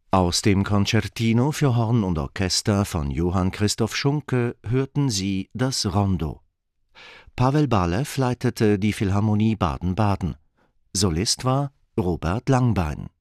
Aus dem Concertino für Horn und Orchester von Johann Christoph Schunke hörten Sie das Rondo. Pavel Balew leitete die Philharmonie Baden-Baden. Solist war Robert Langbein.